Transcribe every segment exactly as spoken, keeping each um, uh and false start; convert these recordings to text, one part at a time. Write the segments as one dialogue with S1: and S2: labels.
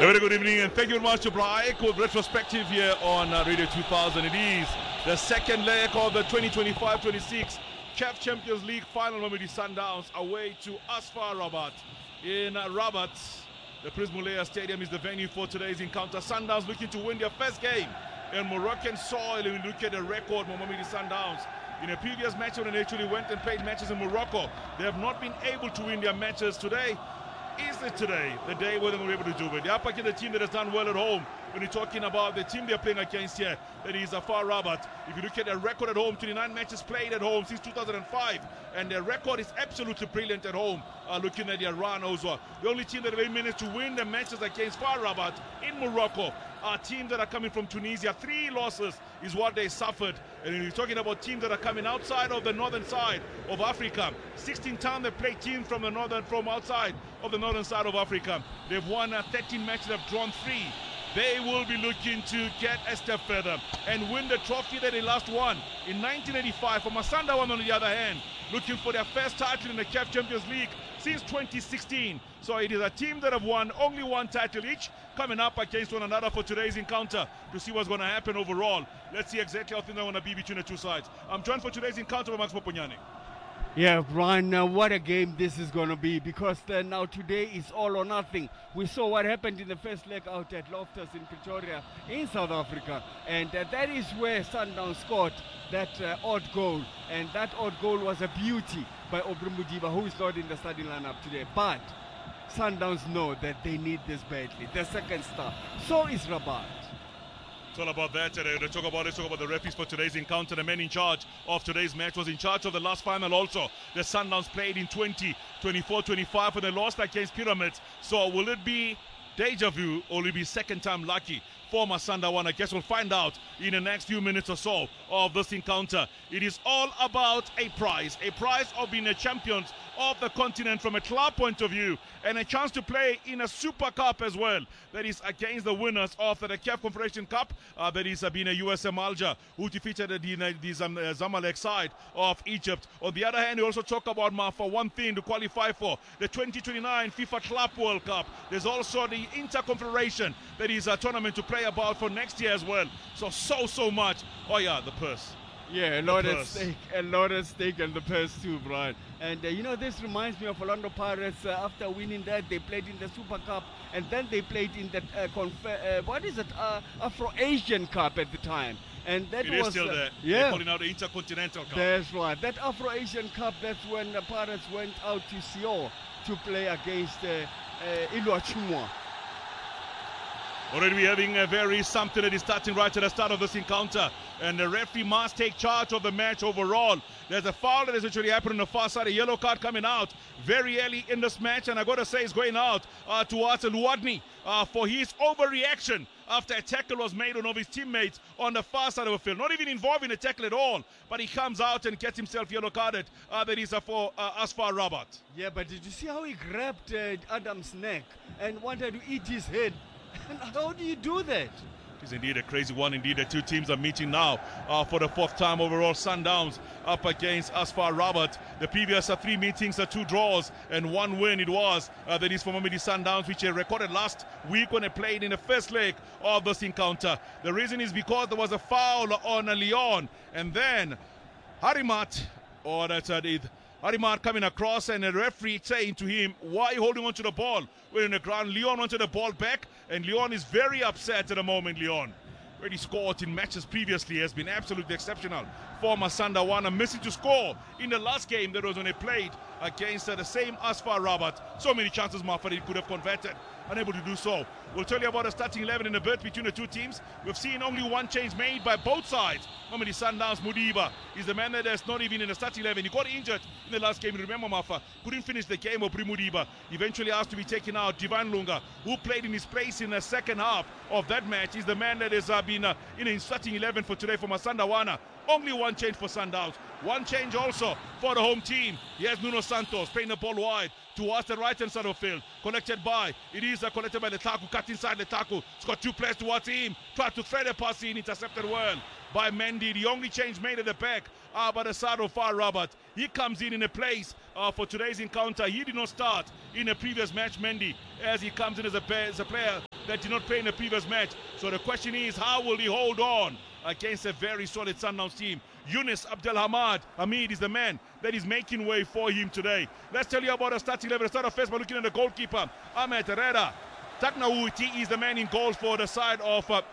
S1: very good evening and thank you very much to Brian with retrospective here on uh, Radio two thousand. It is the second leg of the twenty twenty-five twenty-six C A F Champions League final. Mamelodi Sundowns away to ASFA Rabat in uh, Rabat. The Prince Moulaya Stadium is the venue for today's encounter. Sundowns looking to win their first game in Moroccan soil. And we look at the record for Mamelodi Sundowns. In a previous match when they actually went and played matches in Morocco, they have not been able to win their matches. Today is it today, the day where they're going to be able to do it. The Upper Kid, the team that has done well at home. When you're talking about the team they're playing against here, that is ASFA Rabat. If you look at their record at home, twenty-nine matches played at home since two thousand five, and their record is absolutely brilliant at home. Uh, looking at their run also, the only team that have managed to win the matches against ASFA Rabat in Morocco are teams that are coming from Tunisia. Three losses is what they suffered. And when you're talking about teams that are coming outside of the northern side of Africa, sixteen times they played teams from the northern, from outside of the northern side of Africa. They've won uh, thirteen matches, they've drawn three. They will be looking to get a step further and win the trophy that they last won in nineteen eighty-five. For Sundowns, on the other hand, looking for their first title in the C A F Champions League since twenty sixteen. So it is a team that have won only one title each, coming up against one another for today's encounter to see what's going to happen overall. Let's see exactly how things are going to be between the two sides. I'm joined for today's encounter by Max Moponyane.
S2: Yeah, Brian, uh, what a game this is going to be, because uh, now today is all or nothing. We saw what happened in the first leg out at Loftus in Pretoria in South Africa, and uh, that is where Sundowns scored that uh, odd goal, and that odd goal was a beauty by Aubrey Mudiba, who is not in the starting lineup today. But Sundowns know that they need this badly, the second star. So is Rabat.
S1: It's all about that. Uh, let's talk about let's talk about the referees for today's encounter. The man in charge of today's match was in charge of the last final also. The Sundowns played in twenty twenty-four twenty-five and they lost against Pyramids. So will it be deja vu or will it be second time lucky for Sundowns? I guess we'll find out in the next few minutes or so of this encounter. It is all about a prize, a prize of being a champions of the continent from a club point of view, and a chance to play in a Super Cup as well. That is against the winners of the C A F Confederation Cup. Uh, that is uh, being a U S M Alger, who defeated the, the, the um, uh, Zamalek side of Egypt. On the other hand, we also talk about uh, for one thing to qualify for the twenty twenty-nine FIFA Club World Cup. There's also the Interconfederation, that is a tournament to play about for next year as well. So, so, so much. Oh yeah, the purse.
S2: Yeah, a lot at stake, a lot at stake, and the purse too, Brian. And uh, you know, this reminds me of Orlando Pirates. Uh, after winning that, they played in the Super Cup, and then they played in the uh, confer- uh, what is it, uh, Afro-Asian Cup at the time. And that
S1: it
S2: was
S1: is still
S2: uh,
S1: there.
S2: Yeah,
S1: they're calling out the Intercontinental Cup.
S2: That's right. That Afro-Asian Cup. That's when the Pirates went out to Seoul to play against uh, uh, Ilua Chumwa.
S1: Already we're having a very something that is starting right at the start of this encounter, and the referee must take charge of the match overall. There's a foul that is actually happening on the far side, a yellow card coming out very early in this match, and I gotta say it's going out uh, towards Luadni uh, for his overreaction after a tackle was made on one of his teammates on the far side of the field. Not even involved in the tackle at all, but he comes out and gets himself yellow carded. Uh, that is uh, for uh, ASFA Rabat.
S2: Yeah, but did you see how he grabbed uh, Adam's neck and wanted to eat his head? And how do you do that?
S1: It is indeed a crazy one. Indeed, the two teams are meeting now uh, for the fourth time overall. Sundowns up against ASFA Rabat. The previous uh, three meetings are two draws and one win it was. Uh, that is for Mamelodi Sundowns, which they recorded last week when they played in the first leg of this encounter. The reason is because there was a foul on uh, Leon, and then Harimat, or that's uh, the Harimat coming across, and the referee saying to him, why are you holding on to the ball? We're in the ground. Leon wanted the ball back, and Leon is very upset at the moment. Leon, already scored in matches previously, has been absolutely exceptional. Former Sundowns missing to score in the last game that was when they played against uh, the same ASFA Rabat. So many chances Mafari could have converted, unable to do so. We'll tell you about the starting eleven in a bit between the two teams. We've seen only one change made by both sides. Mamelodi Sundowns, Mudiba is the man that is not even in the starting eleven. He got injured in the last game. Remember, Mafa couldn't finish the game. Aubrey Mudiba eventually asked to be taken out. Divine Lunga, who played in his place in the second half of that match, is the man that has uh, been uh, in the starting eleven for today for Sundowns. Only one change for Sundowns. One change also for the home team. Here's Nuno Santos playing the ball wide towards the right-hand side of the field. Collected by, it is uh, collected by Letaku, cut inside Letaku. It's got two players towards him. Tried to thread a pass in, intercepted well by Mendy. The only change made at the back uh, by the side of ASFA Rabat. He comes in in a place uh, for today's encounter. He did not start in a previous match, Mendy, as he comes in as a, as a player that did not play in the previous match. So the question is, how will he hold on against a very solid Sundowns team? Yunus Abdelhamid Hamid is the man that is making way for him today. Let's tell you about the starting eleven. Start off first by looking at the goalkeeper, Ahmed Herrera. Taknawuti is the man in goal for the side of uh,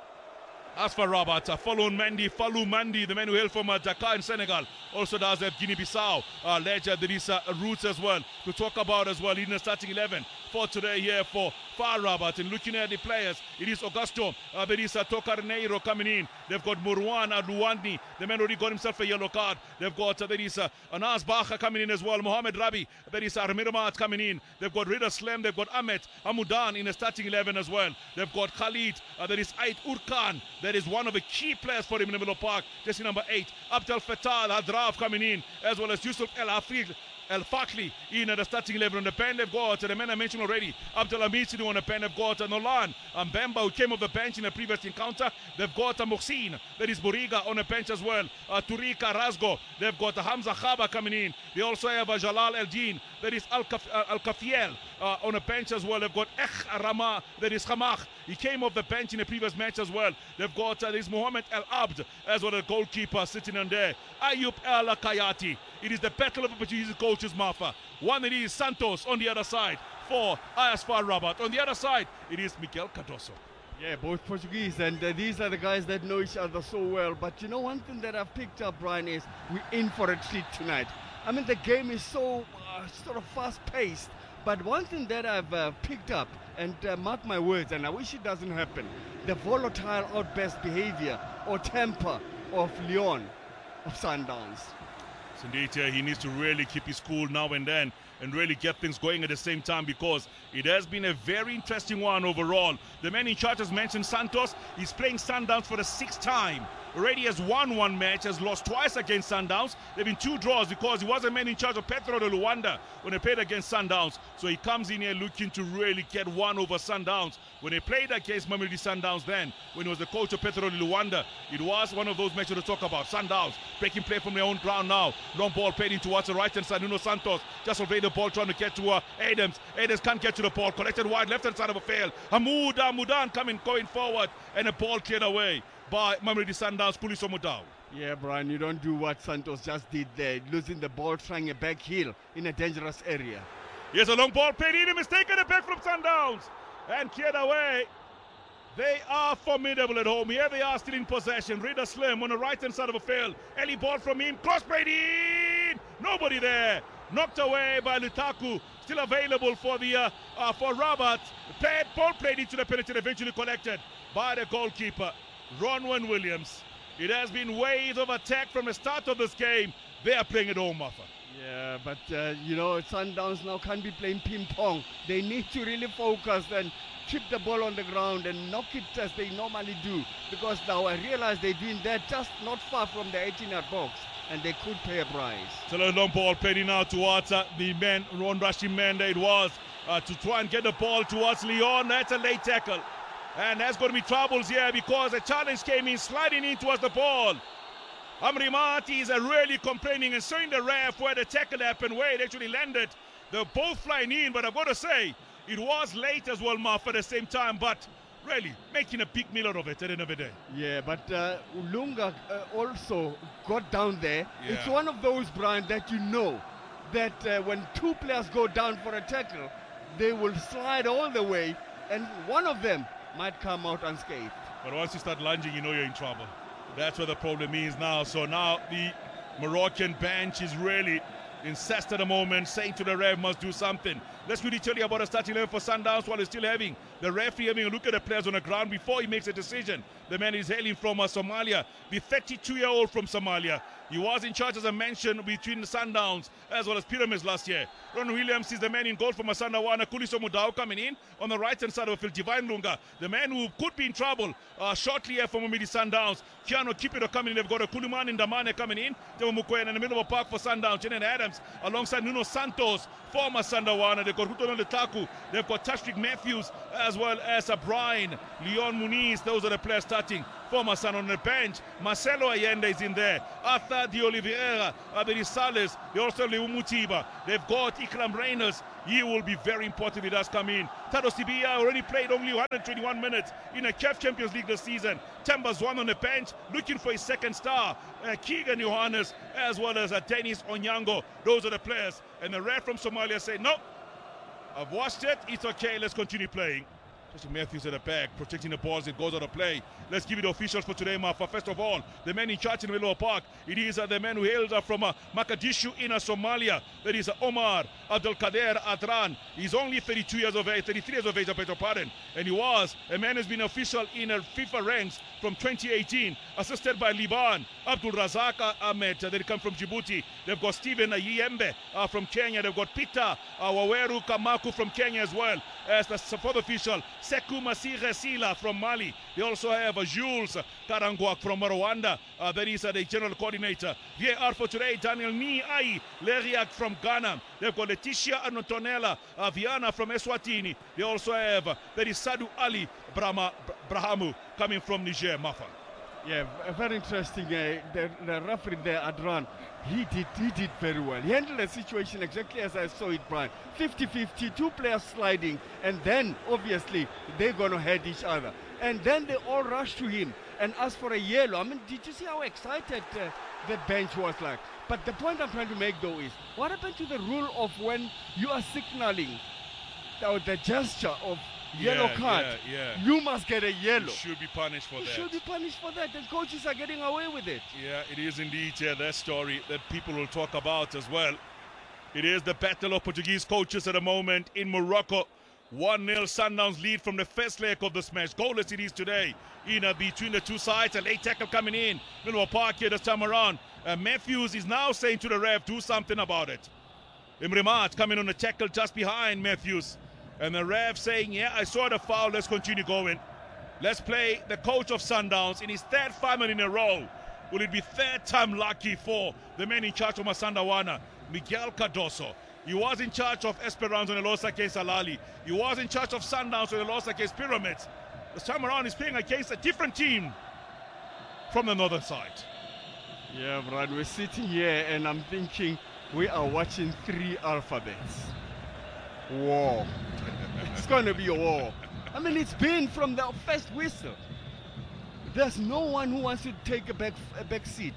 S1: Asfar Rabat. Uh, Falun Mandi, Falou Mandi, the man who hails from uh, Dakar in Senegal, also does have Guinea-Bissau. Uh, legend, there is uh, roots as well to talk about as well in the starting eleven for today here for Far Rabat. And looking at the players, it is Augusto, uh, there is uh, Tokarneiro coming in. They've got Murwan Aluwandi, the man already got himself a yellow card. They've got, uh, there is uh, Anas Baha coming in as well. Mohamed Rabi, there is uh, Armiramat coming in. They've got Rida Slem, they've got Ahmed Amudan in the starting eleven as well. They've got Khalid, uh, there is Ait Urkan, that is one of the key players for him in the middle park. Jersey number eight, Abdel Fattah Hadraf coming in, as well as Yusuf El Afriq El Fakli in the starting eleven. On the pen they've got the man I mentioned already, Abdelhamid Sidou. On the pen they've got Nolan Mbemba, who came off the bench in the previous encounter. They've got Mohsin, that is Boriga, on the bench as well. uh, Turika Razgo, they've got Hamza Khaba coming in. They also have uh, Jalal Eldin, that is Al-Kafiel uh, on the bench as well. They've got Ekh Rama, that is Khamach, he came off the bench in the previous match as well. They've got uh, this Mohamed El Abd as well, the goalkeeper sitting on there. Ayub El Kayati. It is the battle of opportunities, coaches Mafa. One it is Santos on the other side for Asfar Rabat. On the other side, it is Miguel Cardoso.
S2: Yeah, both Portuguese, and uh, these are the guys that know each other so well. But you know, one thing that I've picked up, Brian, is we're in for a treat tonight. I mean, the game is so uh, sort of fast-paced. But one thing that I've uh, picked up, and uh, mark my words, and I wish it doesn't happen, the volatile outburst behavior or temper of Leon of Sundowns.
S1: Indeed, uh, he needs to really keep his cool now and then and really get things going at the same time, because it has been a very interesting one overall. The man in charge has mentioned Santos. He's playing Sundowns for the sixth time. Already has won one match, has lost twice against Sundowns. There have been two draws because he was a man in charge of Petro de Luanda when they played against Sundowns. So he comes in here looking to really get one over Sundowns. When they played against Mamelodi Sundowns then, when he was the coach of Petro de Luanda, it was one of those matches to talk about. Sundowns breaking play from their own ground now. Long ball played in towards the right-hand side. Nuno Santos just surveyed the ball trying to get to uh, Adams. Adams can't get to the ball. Collected wide, left-hand side of a fail. Hamuda Mudan coming, going forward, and a ball cleared away by Mamelodi Sundowns, Khuliso Mudau.
S2: Yeah, Brian, you don't do what Santos just did there, losing the ball, trying a back heel in a dangerous area.
S1: Here's a long ball played in, a mistake and a back from Sundowns, and cleared away. They are formidable at home. Here they are still in possession. Rida Slim on the right-hand side of a field. Early ball from him, cross played in, nobody there. Knocked away by Lukaku, still available for the uh, uh, for Rabat. Played, ball played into the penalty, eventually collected by the goalkeeper, Ronwen Williams. It has been waves of attack from the start of this game. They are playing at home, Mafa.
S2: Yeah, but uh, you know, Sundowns now can't be playing ping pong. They need to really focus and keep the ball on the ground and knock it as they normally do. Because now I realize they're doing that just not far from the eighteen-yard box, and they could pay a price.
S1: So a long ball played in now towards uh, the man, Ron rushing man that it was, uh, to try and get the ball towards Leon. That's a late tackle. And there's going to be troubles here because a challenge came in, sliding in towards the ball. Amri Marti is uh, really complaining and showing the ref where the tackle happened, where it actually landed. They're both flying in, but I've got to say, it was late as well, Marf, at the same time, but really making a big meal out of it at the end of the day.
S2: Yeah, but uh, Ulunga uh, also got down there.
S1: Yeah.
S2: It's one of those, Brian, that you know that uh, when two players go down for a tackle, they will slide all the way, and one of them might come out unscathed.
S1: But once you start lunging, you know you're in trouble. That's what the problem is now. So now the Moroccan bench is really incensed at the moment, saying to the ref, must do something. Let's quickly tell you about the starting eleven for Sundowns while he's still having the referee having a look at the players on the ground before he makes a decision. The man is hailing from uh, Somalia, the thirty-two-year-old from Somalia. He was in charge, as I mentioned, between the Sundowns as well as Pyramids last year. Ron Williams is the man in goal for Masandawana. Khuliso Mudau coming in on the right-hand side of the field. Divine Lunga, the man who could be in trouble uh, shortly here for Mamelodi Sundowns. Keanu Kipido coming in. They've got a Kuluman in Damane coming in. Temo Mukwena in the middle of the park for Sundowns. Jenan Adams alongside Nuno Santos for Masandawana. They've got Rutono Letaku. They've got Tashrik Matthews as well as uh, Brian, Leon Muniz. Those are the players starting for Masana on the bench. Marcelo Allende is in there. Arthur De Oliveira, uh, there is Sales. They also have Leo Mutiba. They've got Ikram Reynolds. He will be very important if he does come in. Tado Sibia already played only one hundred twenty-one minutes in a C A F Champions League this season. Tembas one on the bench, looking for his second star. Uh, Keegan Johannes, as well as uh, Dennis Onyango. Those are the players. And the ref from Somalia say, no, I've watched it. It's okay. Let's continue playing. Just Matthews at the back, protecting the balls. It goes out of play. Let's give it the officials for today, Mafa. First of all, the man in charge in Willow Park. It is uh, the man who hails uh, from uh, Mogadishu in uh, Somalia. That is uh, Omar Abdelkader Adran. He's only thirty-two years of age, thirty-three years of age, I beg your pardon. And he was a man who's been official in uh, FIFA ranks from twenty eighteen, assisted by Liban, Abdul Razak Ahmed. Uh, they come from Djibouti. They've got Stephen uh, Yembe uh, from Kenya. They've got Peter uh, Waweru Kamaku from Kenya as well as the support official Sekou Masire Sila from Mali. They also have uh, Jules Karangwak from Rwanda. Uh, that is uh, the general coordinator. V A R for today, Daniel Ni Ai Leriak from Ghana. They've got Leticia Antonella uh, Viana from Eswatini. They also have, uh, that is Sadu Ali Brahma, Brahamu coming from Niger, Mafa.
S2: Yeah, very interesting. Uh, the, the referee there, Adran, he did, he did very well. He handled the situation exactly as I saw it, Brian. fifty fifty, two players sliding, and then, obviously, they're going to head each other. And then they all rush to him and ask for a yellow. I mean, did you see how excited uh, the bench was like? But the point I'm trying to make, though, is what happened to the rule of when you are signaling uh, the gesture of yellow
S1: yeah,
S2: card,
S1: yeah, yeah.
S2: you must get a yellow.
S1: You should be punished for
S2: you
S1: that.
S2: should be punished for that, and coaches are getting away with it.
S1: Yeah, it is indeed yeah, that story that people will talk about as well. It is the battle of Portuguese coaches at the moment in Morocco. one nil Sundowns lead from the first leg of this match. Goalless it is today in uh, between the two sides. A late tackle coming in. Millwall Park here this time around. Uh, Matthews is now saying to the ref, do something about it. Imre Mart coming on the tackle just behind Matthews. And the ref saying, yeah, I saw the foul, let's continue going. Let's play the coach of Sundowns in his third final in a row. Will it be third time lucky for the man in charge of Masandawana, Miguel Cardoso? He was in charge of Esperance when they lost against Alali. He was in charge of Sundowns when they lost against Pyramids. This time around he's playing against a different team from the northern side.
S2: Yeah, Brad, we're sitting here and I'm thinking we are watching three alphabets. War. It's going to be a war. I mean, it's been from the first whistle. There's no one who wants to take a back, a back seat.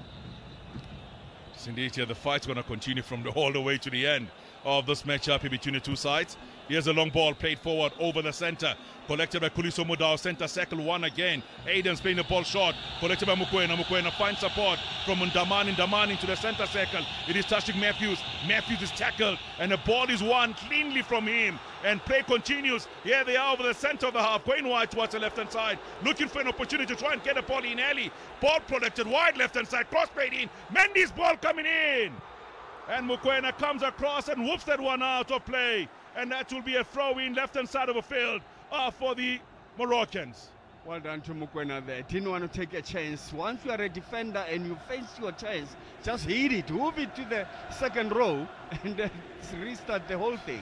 S1: Yes, indeed, yeah, the fight's going to continue from the, all the way to the end of this matchup here between the two sides. Here's a long ball played forward over the center. Collected by Kuliso Mudao. Center circle one again. Aiden's playing the ball short. Collected by Mukwena. Mukwena finds support from Ndamani. Ndamani into the center circle. It is touching Matthews. Matthews is tackled. And the ball is won cleanly from him. And play continues. Here they are over the center of the half. Going wide towards the left-hand side. Looking for an opportunity to try and get the ball in early. Ball protected wide left-hand side. Cross played in. Mendy's ball coming in. And Mukwena comes across and whoops that one out of play. And that will be a throw in left-hand side of the field uh, for the Moroccans.
S2: Well done to Mukwena there. Didn't want to take a chance. Once you are a defender and you face your chance, just hit it, move it to the second row, and then restart the whole thing.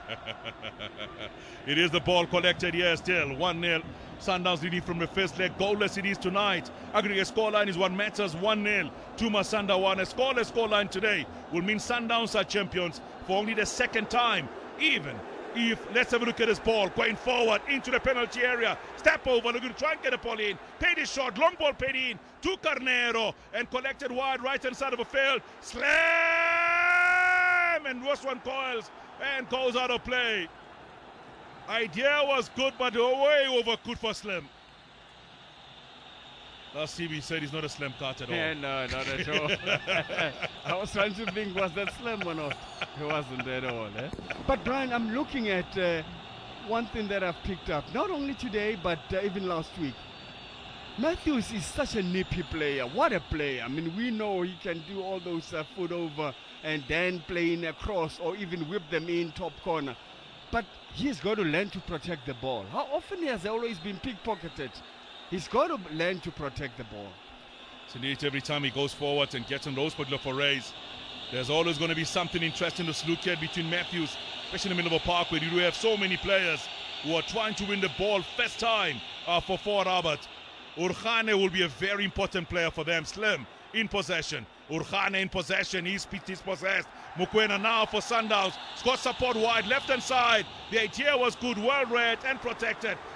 S1: It is the ball collected here still. one nil. Sundowns leading from the first leg. Goalless it is tonight. Aggregate scoreline is what matters. one nil to Masanda one. A scoreless scoreline today will mean Sundowns are champions for only the second time. Even if, let's have a look at this ball going forward into the penalty area. Step over, looking to try and get the ball in. Paid his shot, long ball paid in to Carnero and collected wide right hand side of the field. Slam! And this one coils and goes out of play. Idea was good, but way over good for Slim. Last T V said he's not a Slim cut at all.
S2: Yeah, no, not at all. I was trying to think, was that Slim or not? It wasn't at all. Eh? But Brian, I'm looking at uh, one thing that I've picked up, not only today, but uh, even last week. Matthews is such a nippy player. What a player. I mean, we know he can do all those uh, foot over and then play in a cross or even whip them in top corner. But he's got to learn to protect the ball. How often has he always been pickpocketed? He's got to learn to protect the ball.
S1: So indeed, every time he goes forward and gets on those particular forays, there's always going to be something interesting to look at between Matthews, especially in the middle of the park where you have so many players who are trying to win the ball first time uh, for Fort Robert. Urkhane will be a very important player for them. Slim in possession. Urkhane in possession. He's, he's possessed. Mokoena now for Sundowns. Scott support wide, left hand side. The idea was good, well read and protected.